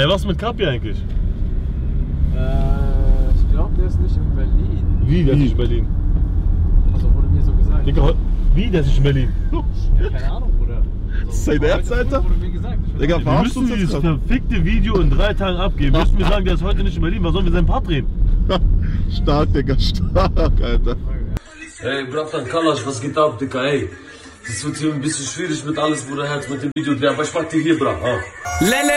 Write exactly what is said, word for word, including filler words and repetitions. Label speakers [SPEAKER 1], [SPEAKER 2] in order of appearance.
[SPEAKER 1] Ey, was mit Kapi eigentlich?
[SPEAKER 2] Äh, ich glaube, der ist nicht in Berlin.
[SPEAKER 1] Wie, der ist nicht in Berlin?
[SPEAKER 2] Also wurde mir so gesagt.
[SPEAKER 1] Digga, wie, der ist nicht in Berlin?
[SPEAKER 2] Ja, keine Ahnung, Bruder.
[SPEAKER 3] Das ist dein Ernst, Alter?
[SPEAKER 2] Wurde mir gesagt.
[SPEAKER 3] Digga,
[SPEAKER 1] Wir
[SPEAKER 3] verarschst du
[SPEAKER 1] müssen
[SPEAKER 3] uns
[SPEAKER 1] dieses
[SPEAKER 3] jetzt gerade?
[SPEAKER 1] verfickte Video in drei Tagen abgeben. Müssen wir sagen, der ist heute nicht in Berlin. Was sollen wir seinen Part drehen?
[SPEAKER 3] Stark, Digga, stark, Alter.
[SPEAKER 4] Ey, Bratan Kalash, was geht ab, Digga, ey? Das wird hier ein bisschen schwierig mit alles, Bruder, Herz, mit dem Video, aber ich mach dir hier, Bra. Ah.